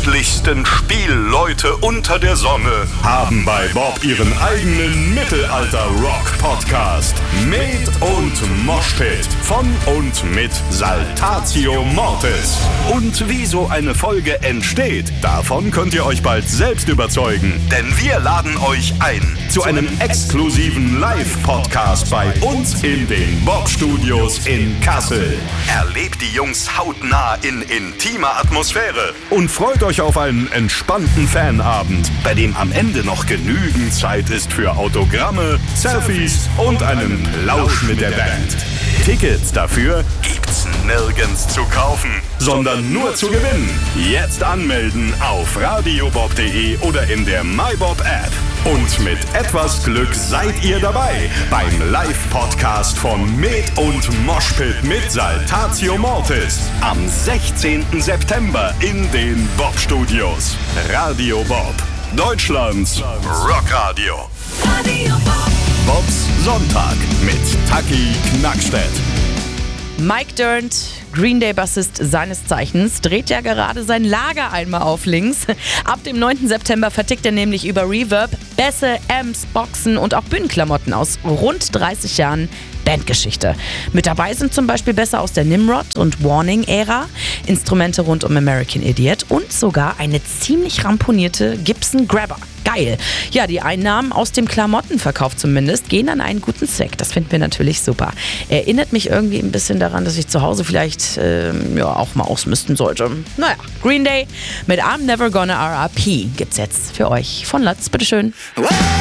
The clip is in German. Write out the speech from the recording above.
niedlichsten Spielleute unter der Sonne haben bei Bob ihren eigenen Mittelalter-Rock-Podcast. Med und Moshpit von und mit Saltatio Mortis. Und wie so eine Folge entsteht, davon könnt ihr euch bald selbst überzeugen. Denn wir laden euch ein zu einem exklusiven Live-Podcast bei uns in den Bob-Studios in Kassel. Erlebt die Jungs hautnah in intimer Atmosphäre und freut euch auf einen entspannten Fanabend, bei dem am Ende noch genügend Zeit ist für Autogramme, Selfies und einen Plausch mit der Band. Tickets dafür gibt's nirgends zu kaufen, sondern nur zu gewinnen. Jetzt anmelden auf radiobob.de oder in der MyBob-App. Und mit etwas Glück seid ihr dabei beim Live-Podcast von Med und Moshpit mit Saltatio Mortis am 16. September in den Bob-Studios. Radio Bob, Deutschlands Rockradio. Radio Bob. Bobs Sonntag mit Taki Knackstedt. Mike Dirnt, Green Day-Bassist seines Zeichens, dreht ja gerade sein Lager einmal auf links. Ab dem 9. September vertickt er nämlich über Reverb Bässe, Amps, Boxen und auch Bühnenklamotten aus rund 30 Jahren Bandgeschichte. Mit dabei sind zum Beispiel Bässe aus der Nimrod- und Warning-Ära, Instrumente rund um American Idiot und sogar eine ziemlich ramponierte Gibson Grabber. Geil. Ja, die Einnahmen aus dem Klamottenverkauf zumindest gehen an einen guten Zweck. Das finden wir natürlich super. Erinnert mich irgendwie ein bisschen daran, dass ich zu Hause vielleicht auch mal ausmisten sollte. Naja, Green Day mit I'm Never Gonna RIP gibt's jetzt für euch von Lutz. Bitteschön.